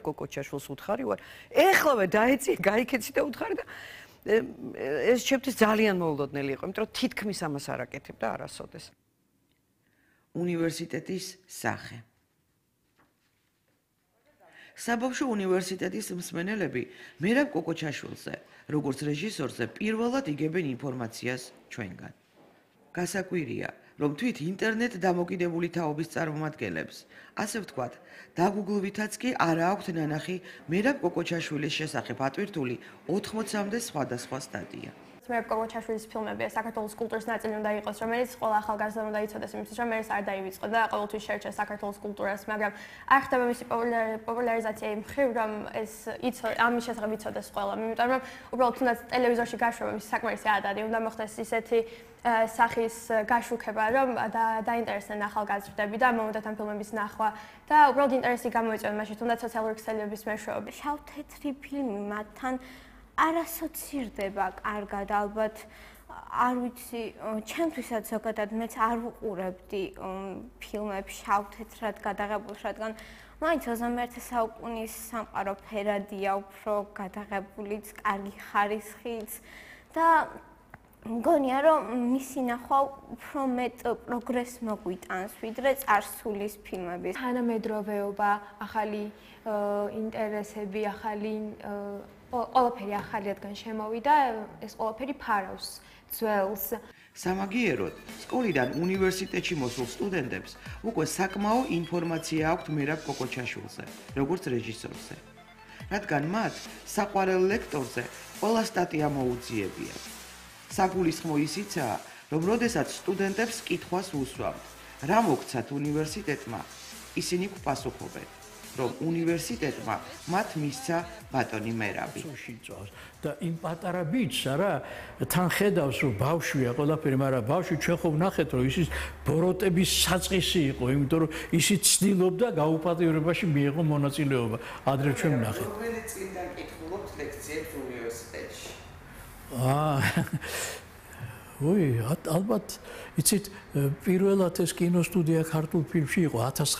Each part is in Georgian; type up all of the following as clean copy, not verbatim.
კოკოჩაშვილს უთხარი ვარ. ეხლავე დაეწია, გაიქეცი და უთხარი და ეს ჩემთვის ძალიან მოულოდნელი იყო, იმიტომ რომ თითქმის ამას არ აკეთებდა არასოდეს. უნივერსიტეტის სახე. საბავშვო უნივერსიტეტის მსმენელები მერაბ კოკოჩაშვილზე, როგორც რეჟისორზე, პირველად იგებენ ინფორმაციას ჩვენგან. გასაკვირია, რომ თვით ინტერნეტ დამოკიდებული თაობის წარმომადგენლებს, ასე ვთქვათ, დაგუგლვითაც კი არა აქვთ ნანახი მერაბ კოკოჩაშვილის შესახებ ატვირთული 80-მდე სხვადასხვა სტატია. მერაბ კოკოჩაშვილის ფილმები საქართველოს კულტურის ნაწილი უნდა იყოს, რომელიც ყველა ახალგაზრდამ უნდა იცოდეს, იმისთვის რომ ეს არ დაივიწყო და ყოველთვის შეერჩეს საქართველოს კულტურას, მაგრამ არ ხდება მისი პოპულარიზაცია იმ მხრივ, რომ ეს ამის შესახებ იცოდეს ყველა. იმიტომ რომ უბრალოდ თუნდაც ტელევიზორში გაშვება მისი საკმარისი ადადი, უნდა მოხდეს ისეთი სახის გაშუქება, რომ დაინტერესდნენ ახალგაზრდები და მომდათ ამ ფილმების ნახვა და უბრალოდ ინტერესი გამოიწვიონ მაშინ თუნდაც სოციალური ქსელების მეშვეობით. შავ-თეთრი ფილმი მათთან არ ასოცირდება კარგად, ალბათ არ ვიცი, ჩემთვისაც ზოგადად მეც არ ვუყურებდი ფილმებს შავ-თეთრად გადაღებულს, რადგან მაინც 21 საუკუნის სამყარო ფერადია, უფრო გადაღებულიც, კარგი ხარისხიც და მგონია, რომ მისი ნახვა უფრო მეტ პროგრესს მოგვიტანს, ვიდრე წარსულის ფილმები. თანამედროვეობა, ახალი ინტერესები, ახალი ყველაფერი ახალისგან შემოვიდა, ეს ყველაფერი ფარავს ძველს. სამაგიეროდ, სკოლიდან უნივერსიტეტში მოსულ სტუდენტებს უკვე საკმაო ინფორმაცია აქვთ მერაბ კოკოჩაშვილზე, როგორც რეჟისორზე. რადგან მათ საყვარელ ლექტორზე ყველა სტატია მოუძიებიათ. საგულისხმო ისიცაა, რომ როდესაც სტუდენტებს კითხვას უსვამთ, რა მოგცათ უნივერსიტეტმა, ისინი გვპასუხობენ, რომ უნივერსიტეტმა მათ მისცა ბატონი მერაბი. და იმ პატარა ბიჭს არა თან ხედავს, რომ ბავშვია ყველაფერი, მაგრამ ბავშვი ჩვენ ხო ვნახეთ, რომ ისიც ბოროტების საწყისი იყო, იმიტომ რომ ისიც ცდილობდა გაუპატიურებაში მიეღო მონაწილეობა. ადრე ჩვენ ვნახეთ. რომელი წლიდან კითხულობთ ლექციებს უნივერსიტეტში? ალბათ იცით, პირველად ეს კინოსტუდია ქართულ ფილმში იყო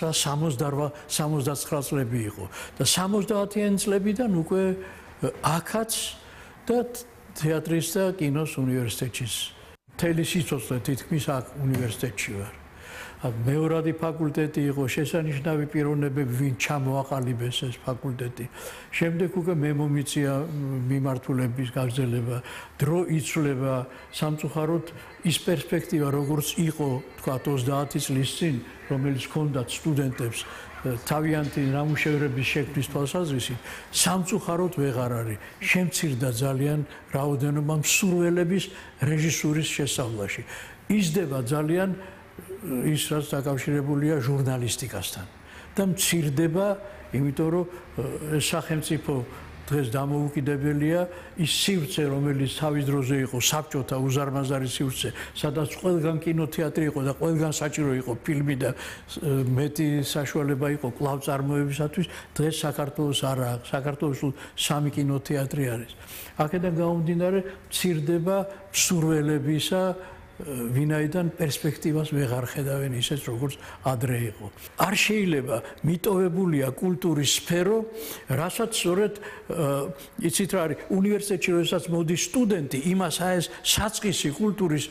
1969 წლები იყო და 70-იანი წლებიდან უკვე აქაც და თეატრის და კინოს უნივერსიტეტშიც. მთელი სიცოცხლე თითქმის აქ უნივერსიტეტში ვარ. მეორადი ფაკულტეტი იყო, შესანიშნავი პიროვნებები, ვინ ჩამოაყალიბეს ეს ფაკულტეტი. შემდეგ უკვე მე მომიწია მიმართულების გაგრძელება, დრო იცვლება, სამწუხაროდ ის პერსპექტივა, როგორც იყო, თქვა 30 წლის წინ, რომელიც ჰქონდათ სტუდენტებს თავიანთი ნამუშევრების შექმნის თვალსაზრისით, სამწუხაროდ ვეღარ არის. შემცირდა ძალიან რაოდენობა მსურველების რეჟისურის შესწავლაში. იზრდება ძალიან ის რაც დაკავშირებულია ჟურნალისტიკასთან და მცირდება, იმიტომ რომ სახელმწიფო დღეს დამოუკიდებელია ის სივრცე, რომელიც თავის დროზე იყო საბჭოთა უზარმაზარი სივრცე, სადაც ყველგან კინოთეატრი იყო და ყველგან საჭირო იყო ფილმი და მეტი საშუალება იყო კვლავ წარმოებისათვის, დღეს საქართველოს არა აქვს. საქართველოს 3 კინოთეატრი არის. აქედან გამომდინარე მცირდება მსურველებისა ვინაიდან პერსპექტივას ვეღარ ხედავენ ისეთ, როგორც ადრე იყო. არ შეიძლება მიტოვებულია კულტურის სფერო, რასაც სწორედ იცით რა არის, უნივერსიტეტში როდესაც მოდის სტუდენტი, იმას ეს საწყისი კულტურის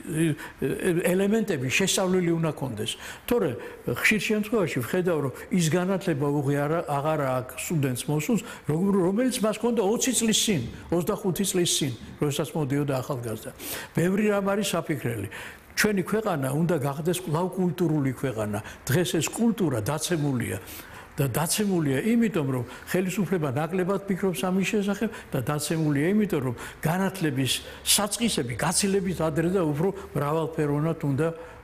ელემენტები შესწავლილი უნდა კონდეს. თორე ხშირ შემთხვევაში ვხედავ, რომ ის განათლება აღარა აქვს სტუდენტს მოსულს, რომელიც მას ჰქონდა 20 წლის წინ, 25 წლის წინ, როდესაც მოდიოდა ახალგაზრდა. ბევრი რამ არის საფიქრელი. ჩვენი ქვეყანა უნდა გახდეს კვლავ კულტურული ქვეყანა. დღეს ეს კულტურა დაცემულია და დაცემულია იმიტომ, რომ ხელისუფლება ნაკლებად ფიქრობს ამის შესახებ და დაცემულია იმიტომ, რომ განათლების საწყისები გაცილებით ადრე და უფრო მრავალფეროვნად უნდა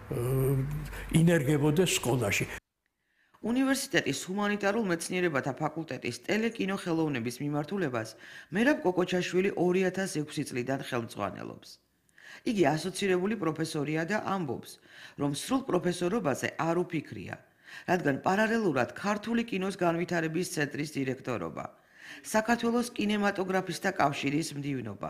ინერგებოდეს სკოლაში. უნივერსიტეტის ჰუმანიტარულ მეცნიერებათა ფაკულტეტის ტელეკინოხელოვნების მიმართულებას მერაბ კოკოჩაშვილი 2006 წლიდან ხელმძღვანელობს. იგი ასოცირებული პროფესორია და ამბობს, რომ სრულ პროფესორობაზე არ უფიქრია, რადგან პარალელურად ქართული კინოს განვითარების ცენტრის დირექტორობა, საქართველოს კინემატოგრაფისტთა კავშირის მდივნობა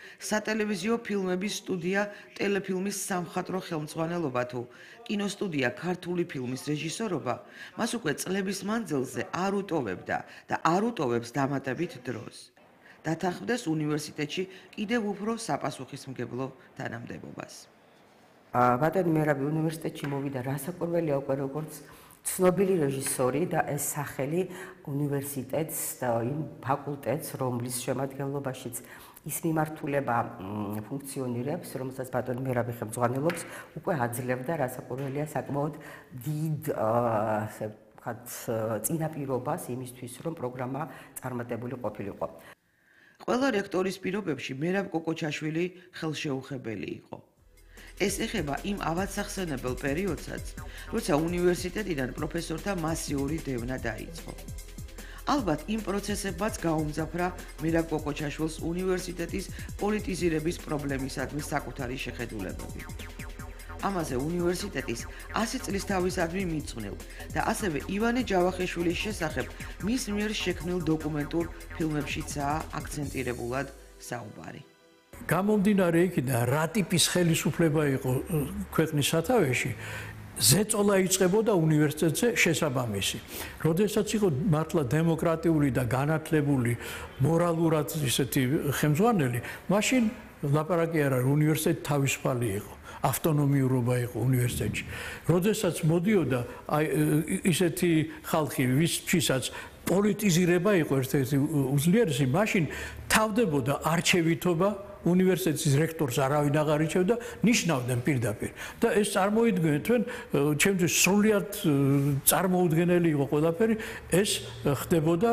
სატელევიზიო ფილმების სტუდია ტელეფილმის სამხატვრო ხელმძღვანელობა თუ კინოსტუდია ქართული ფილმის რეჟისორობა მას უკვე წლების მანძილზე არ უტოვებდა და არ უტოვებს დამატებით დროს. დათანხმდეს უნივერსიტეტში კიდევ უფრო საპასუხისმგებლო თანამდებობას. ბატონი მერაბი უნივერსიტეტში მოვიდა რასაკვირველია უკვე როგორც ცნობილი რეჟისორი და ეს სახელი უნივერსიტეტს და იმ ფაკულტეტს, რომლის შემადგენლობაშიც ის მიმართულება ფუნქციონირებს, რომელსაც ბატონი მერაბი ხელმძღვანელობს, უკვე აძლევდა რასაკვირველია საკმაოდ დიდ ასე ვთქვათ წინაპირობას იმისთვის, რომ პროგრამა წარმატებული ყოფილიყო. ყველა რექტორის პირობებში მერაბ კოკოჩაშვილი ხელშეუხებელი იყო. ეს ეხება იმ ავადსახსენებელ პერიოდსაც, როცა უნივერსიტეტიდან პროფესორთა მასიური დევნა დაიწყო. ალბათ იმ პროცესებმაც გაუმძაფრა მერაბ კოკოჩაშვილს უნივერსიტეტის პოლიტიზირების პრობლემისადმი საკუთარი შეხედულებები. ამაზე უნივერსიტეტის 100 წლის თავისადმი მიძღვნილ და ასევე ივანე ჯავახიშვილის შესახებ მის მიერ შექმნილ დოკუმენტურ ფილმებშიცაა აქცენტირებულად საუბარი. გამომდინარე იქიდან რა ტიპის ხელისუფლება იყო ქვეყნის სათავეში, ზეწოლა იწყებოდა უნივერსიტეტზე შესაბამისი. როდესაც იყო მართლა დემოკრატიული და განათლებული მორალურად ისეთი ხელმძღვანელი, მაშინ ლაპარაკი არ არის, უნივერსიტეტი თავისუფალი იყო. ავტონომიურობა იყო უნივერსიტეტში. როდესაც მოდიოდა ისეთი ხალხი, ვისაც პოლიტიზირება იყო ერთ-ერთი უძლიერესი, მაშინ თავდებოდა არჩევითობა, უნივერსიტეტის რექტორს არავინ აღარ ირჩევდა, ნიშნავდნენ პირდაპირ. და ეს წარმოიდგინეთ თქვენ, ჩემთვის სრულიად წარმოუდგენელი იყო ყველაფერი, ეს ხდებოდა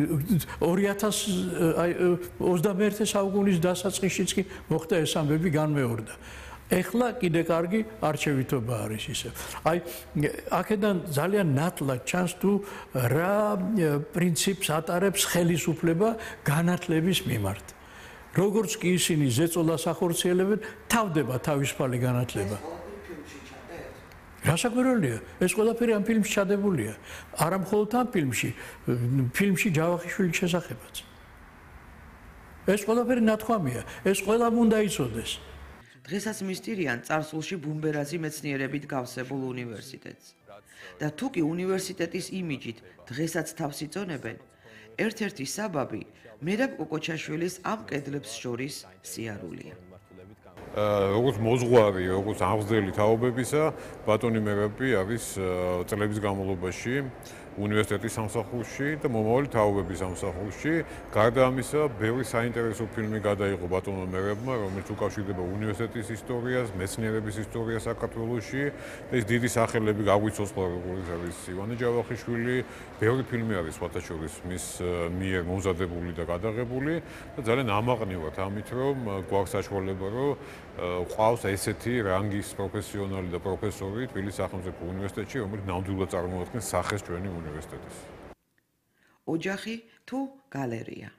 2021 საუკუნის დასაწყისშიც კი მოხდა ეს ამბები განმეორდა. ეხლა კიდე კარგი არჩევითობა არის ისე. აი, აქედან ძალიან ნათლად ჩანს თუ რა პრინციპს ატარებს ხელისუფლება განათლების მიმართ. როგორც კი ისინი ზეწოლას ახორციელებენ, თავდება თავისუფალი განათლება. რასაკვირველია, ეს ყველაფერი ამ ფილმში ჩადებულია. არა მხოლოდ ამ ფილმში ჯავახიშვილის შესახებაც. ეს ყველაფერი ნათქვამია, ეს ყველამ უნდა იცოდეს. დღესაც მისტირიან წარსულში ბუმბერაზი მეცნიერებით გავსებულ უნივერსიტეტს. და თუ კი უნივერსიტეტის იმიჯით დღესაც თავს იწონებენ, ერთ-ერთი საბაბი მერაბ კოკოჩაშვილის ამ კედლებს შორის სიარულია. როგორც მოზღვარი, როგორც აღზრდელი თაობებისა, ბატონი მერაბი არის წლების განმავლობაში უნივერსიტეტის სამსახურში და მომავალი თაობების სამსახურში. გარდა ამისა, ბევრი საინტერესო ფილმი გადაიღო ბატონმა მერაბმა, რომელიც უკავშირდება უნივერსიტეტის ისტორიას, მეცნიერების ისტორიას საქართველოში. ეს დიდი სახელები გაგვიცოცხლა, როგორც არის ივანე ჯავახიშვილი, ბევრი ფილმი არის სხვათა შორის მის მიერ მომზადებული და გადაღებული და ძალიან ამაყნივად ამით, რომ გვაქვს საშუალება, რომ ყავს ესეთი რანგის პროფესიონალი და პროფესორი თბილისის სახელმწიფო უნივერსიტეტში, რომელიც ნამდვილად წარმოადგენს სახეს ჩვენი უნივერსიტეტის. ოჯახი თუ გალერეა.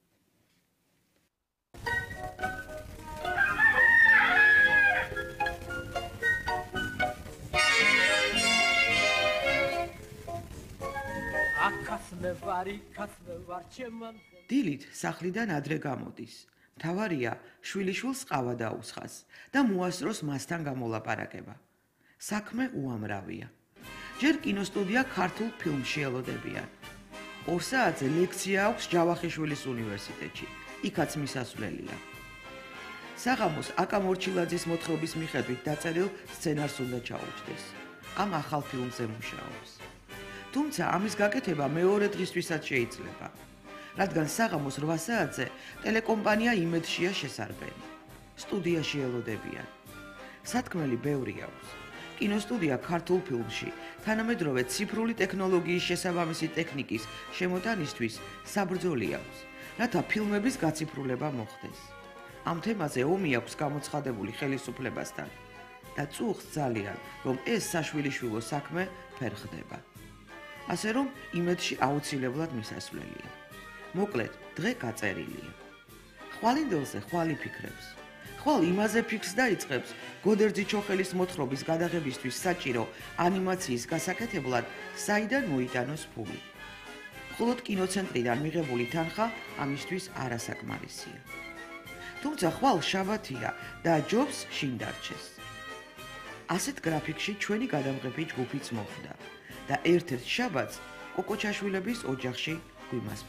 დილით სახლიდან ადრე გამოდის. მთავარია შვილიშვილს ყავა დაუსხას და მოასწროს მასთან გამოლაპარაკება. საქმე უამრავია. ჯერ კინოსტუდია ქართულ ფილმში ელოდებიან. 2 საათზე ლექცია აქვს ჯავახიშვილის უნივერსიტეტში. იქაც მისასვლელია. საღამოს აკა მორჩილაძის მოთხრობის მიხედვით დაწერილ სცენარს უნდა ჩაუჯდეს. ამ ახალ ფილმზე მუშაობს. თუმცა ამის გაკეთება მეორე დღისთვისაც შეიძლება. რადგან საღამოს 8 საათზე ტელეკომპანია იმედშია შესარბენი. სტუდიაში ელოდებიან. სათქმელი ბევრი აქვს. კინოსტუდია ქართულ ფილმში თანამედროვე ციფრული ტექნოლოგიის შესაბამისი ტექნიკის შემოტანისთვის საბრძოლი აქვს, რათა ფილმების გაციფრულება მოხდეს. ამ თემაზე ომი აქვს გამოცხადებული ხელისუფლებასთან და წუხს ძალიან, რომ ეს საშვილიშვილო საქმე ფერ ხდება. ასე რომ იმედში აუცილებლად მისასვლელია. მოკლედ, დღე გაწერილია. ხვალინდელზე ხვალი ფიქრებს. ხვალ იმაზე ფიქრს დაიწყებს, გოდერძი ჩოხელის მოთხრობის გადაღებისთვის საჭირო ანიმაციის გასაკეთებლად საიდან მოიტანოს ფული. მხოლოდ კინოცენტრიდან მიღებული თანხა ამისთვის არასაკმარისია. თუმცა ხვალ შაბათია და ჯობს შინ დარჩეს. ასეთ გრაფიკში ჩვენი გადამღები ჯგუფიც მოხვდა და ერთ-ერთ შაბათს კოკო ჩაშვილების ოჯახში გვიმას